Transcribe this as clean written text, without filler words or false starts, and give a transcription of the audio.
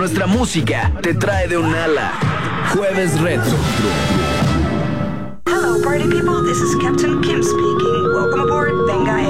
nuestra música te trae de un ala. Jueves Retro. Hello, party people. This is Captain Kim speaking. Welcome aboard Venga